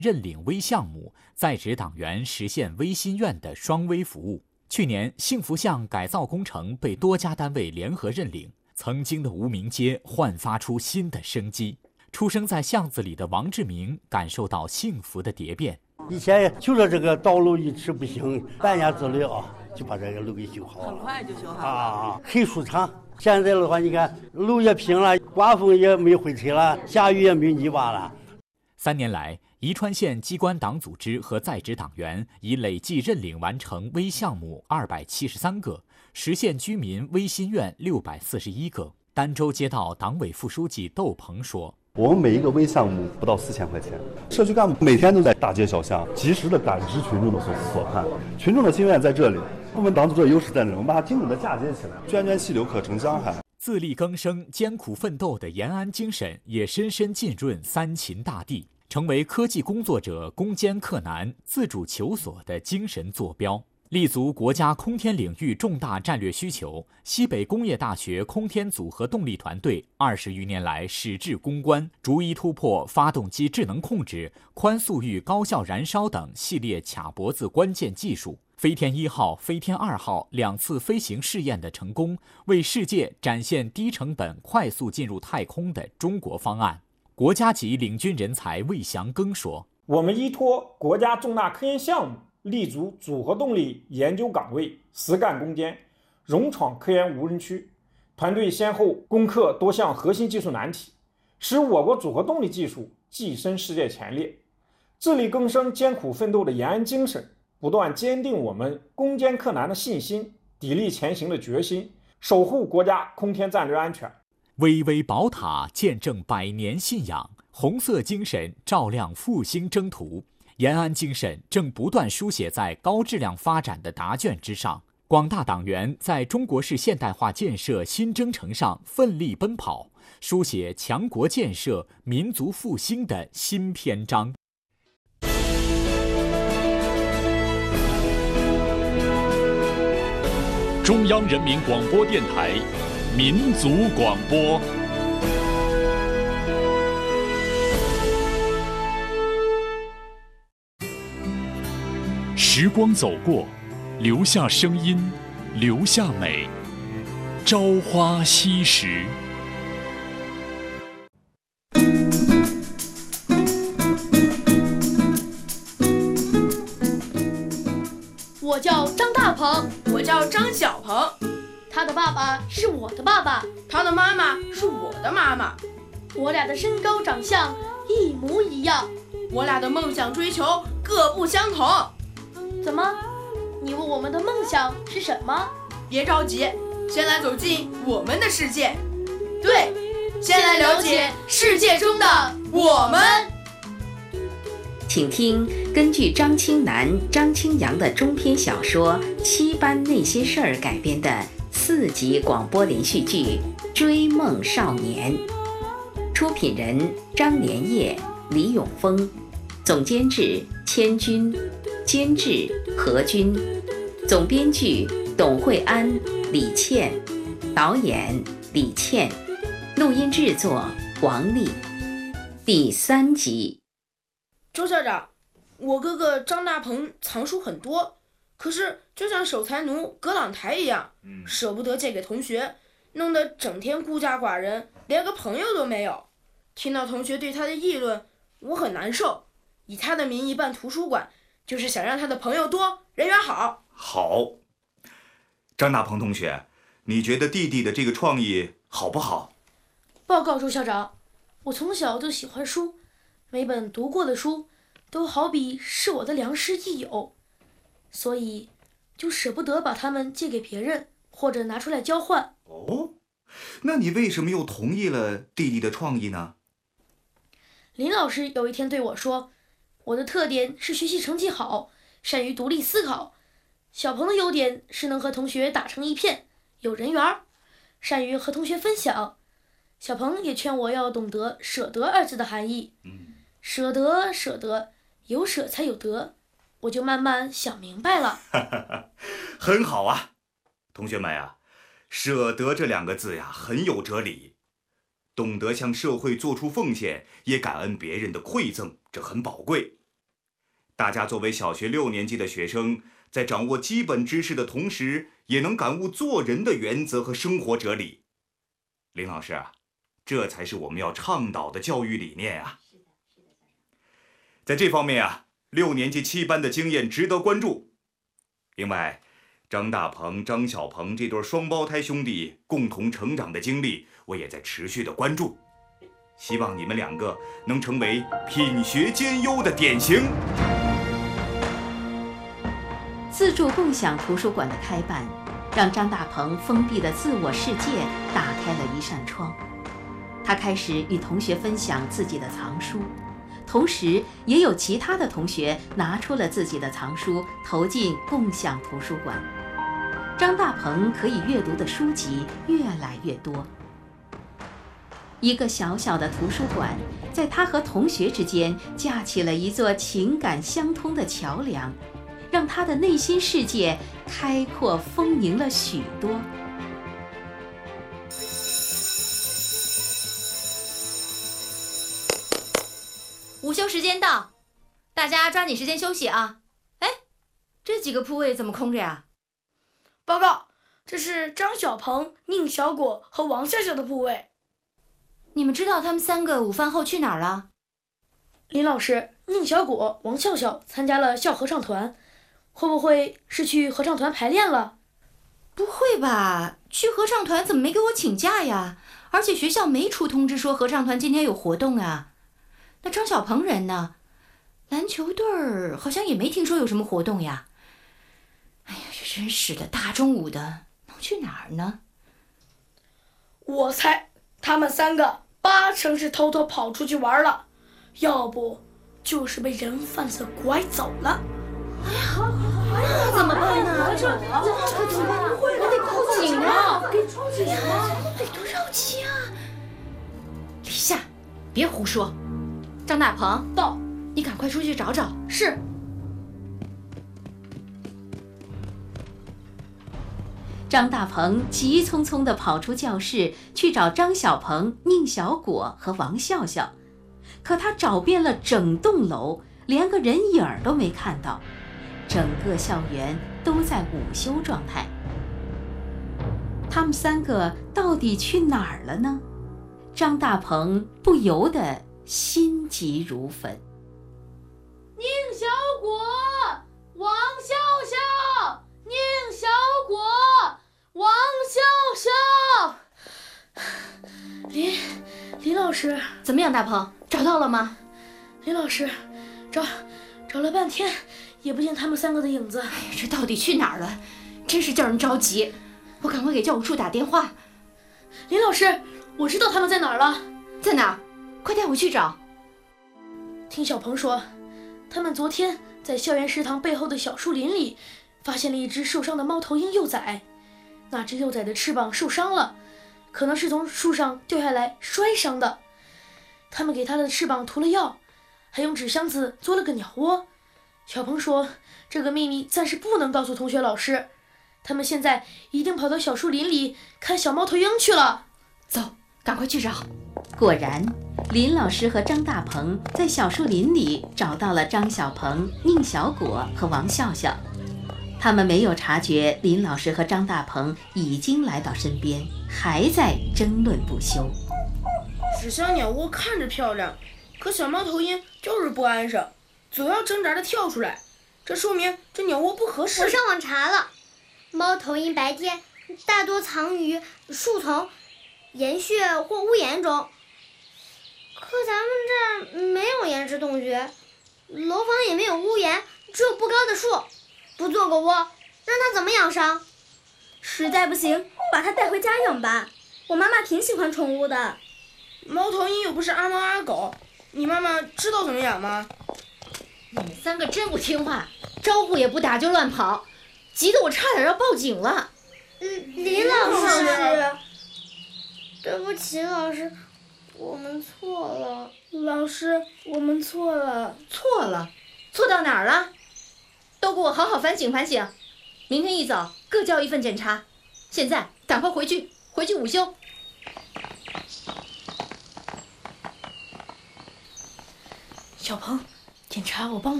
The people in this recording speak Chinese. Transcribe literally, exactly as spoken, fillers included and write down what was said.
认领微项目，在职党员实现微心愿的双微服务。去年，幸福巷改造工程被多家单位联合认领，曾经的无名街焕发出新的生机。出生在巷子里的王志明感受到幸福的蝶变。 以前就说这个道路一直不行，半年之内啊就把这个路给修好了， 很快就修好了啊，很舒畅。现在的话，你看路也平了，刮风也没灰尘了，下雨也没泥巴了。 三年来，宜川县机关党组织和在职党员已累计认领完成微项目二百七十三个，实现居民微心愿六百四十一个。儋州街道党委副书记窦鹏说：“ 我们每一个微项目不到四千块钱，社区干部每天都在大街小巷及时的感知群众的所思所盼，群众的心愿在这里，部门党组织的优势在这里，我们把它精准的嫁接起来，涓涓细流可成江海。” 自力更生、艰苦奋斗的延安精神也深深浸润三秦大地，成为科技工作者攻坚克难、自主求索的精神坐标。立足国家空天领域重大战略需求，西北工业大学空天组合动力团队二十余年来矢志攻关，逐一突破发动机智能控制、宽速域高效燃烧等系列卡脖子关键技术。飞天一号、飞天二号两次飞行试验的成功，为世界展现低成本、快速进入太空的中国方案。国家级领军人才魏祥庚说：“ 我们依托国家重大科研项目，立足组合动力研究岗位，实干攻坚，勇闯科研无人区。团队先后攻克多项核心技术难题，使我国组合动力技术跻身世界前列。自力更生、艰苦奋斗的延安精神，不断坚定我们攻坚克难的信心，砥砺前行的决心，守护国家空天战略安全。 巍巍宝塔见证百年信仰，红色精神照亮复兴征途。延安精神正不断书写在高质量发展的答卷之上。广大党员在中国式现代化建设新征程上奋力奔跑，书写强国建设、民族复兴的新篇章。 中央人民广播电台民族广播。时光走过，留下声音，留下美。朝花夕拾。 我叫张大鹏， 我叫张小鹏。 他的爸爸是我的爸爸， 他的妈妈是我的妈妈。 我俩的身高长相一模一样， 我俩的梦想追求各不相同。 怎么？你问我们的梦想是什么？ 别着急，先来走进我们的世界。对，先来了解世界中的我们。 请听根据张清南、张清扬的中篇小说《七班那些事儿》改编的四集广播连续剧《追梦少年》，出品人张连业、李永峰，总监制千军，监制何军，总编剧董惠安、李倩，导演李倩，录音制作王丽。第三集。 周校长，我哥哥张大鹏藏书很多，可是就像守财奴葛朗台一样，嗯、舍不得借给同学，弄得整天孤家寡人，连个朋友都没有。听到同学对他的议论，我很难受。以他的名义办图书馆，就是想让他的朋友多，人缘好。 好，张大鹏同学，你觉得弟弟的这个创意好不好？ 报告周校长，我从小就喜欢书，每本读过的书都好比是我的良师益友，所以就舍不得把它们借给别人，或者拿出来交换。 哦，那你为什么又同意了弟弟的创意呢？ 林老师有一天对我说，我的特点是学习成绩好，善于独立思考。小鹏的优点是能和同学打成一片，有人缘，善于和同学分享。小鹏也劝我要懂得舍得二字的含义。嗯，舍得舍得，有舍才有得，我就慢慢想明白了。 很好啊，同学们啊，舍得这两个字呀，很有哲理。懂得向社会做出奉献，也感恩别人的馈赠，这很宝贵。 大家作为小学六年级的学生，在掌握基本知识的同时，也能感悟做人的原则和生活哲理。林老师啊，这才是我们要倡导的教育理念啊。在这方面啊，六年级七班的经验值得关注。另外，张大鹏、张小鹏这对双胞胎兄弟共同成长的经历，我也在持续的关注。希望你们两个能成为品学兼优的典型。 自助共享图书馆的开办，让张大鹏封闭的自我世界打开了一扇窗。他开始与同学分享自己的藏书，同时也有其他的同学拿出了自己的藏书投进共享图书馆。张大鹏可以阅读的书籍越来越多。一个小小的图书馆，在他和同学之间架起了一座情感相通的桥梁，让他的内心世界开阔丰盈了许多。 午休时间到，大家抓紧时间休息啊！哎，这几个铺位怎么空着呀？ 报告，这是张小鹏、宁小果和王笑笑的铺位。 你们知道他们三个午饭后去哪儿了？ 林老师，宁小果、王笑笑参加了校合唱团，会不会是去合唱团排练了？ 不会吧，去合唱团怎么没给我请假呀？而且学校没出通知说合唱团今天有活动啊。那张小鹏人呢？篮球队儿好像也没听说有什么活动呀。哎呀，这真是的，大中午的能去哪儿呢？ 我猜他们三个八成是偷偷跑出去玩了，要不就是被人贩子拐走了。 哎呀，那怎么办呢？这可怎么办？我得报警啊！给报警啊！得多着急啊！李夏，别胡说。张大鹏， 到， 你赶快出去找找。 是。 张大鹏急匆匆地跑出教室，去找张小鹏、宁小果和王笑笑。可他找遍了整栋楼，连个人影儿都没看到。整个校园都在午休状态。他们三个到底去哪儿了呢？张大鹏不由得心急如焚。 宁小果、王笑笑、宁小果、王笑笑。林林老师， 怎么样，大鹏，找到了吗？ 林老师，找找了半天，也不见他们三个的影子。 哎呀，这到底去哪儿了？真是叫人着急。我赶快给教务处打电话。 林老师，我知道他们在哪儿了。 在哪儿？快带我去找。 听小鹏说，他们昨天在校园食堂背后的小树林里，发现了一只受伤的猫头鹰幼崽。那只幼崽的翅膀受伤了，可能是从树上掉下来摔伤的。他们给它的翅膀涂了药，还用纸箱子做了个鸟窝。小鹏说，这个秘密暂时不能告诉同学老师。他们现在一定跑到小树林里看小猫头鹰去了。 走，赶快去找。 果然，林老师和张大鹏在小树林里找到了张小鹏、宁小果和王笑笑。他们没有察觉林老师和张大鹏已经来到身边，还在争论不休。 纸箱鸟窝看着漂亮，可小猫头鹰就是不安生，总要挣扎着跳出来，这说明这鸟窝不合适。 我上网查了，猫头鹰白天大多藏于树丛、岩穴或屋檐中，可咱们这儿没有岩石洞穴，楼房也没有屋檐，只有不高的树，不做个窝，让它怎么养伤？ 实在不行，把它带回家养吧。我妈妈挺喜欢宠物的。 猫头鹰又不是阿猫阿狗，你妈妈知道怎么养吗？ 你们三个真不听话，招呼也不打就乱跑，急得我差点要报警了。 嗯，林老师，对不起，老师，我们错了。 老师，我们错了。 错了？错到哪儿了？都给我好好反省反省，明天一早各交一份检查。现在赶快回去，回去午休。 小鹏，检查我帮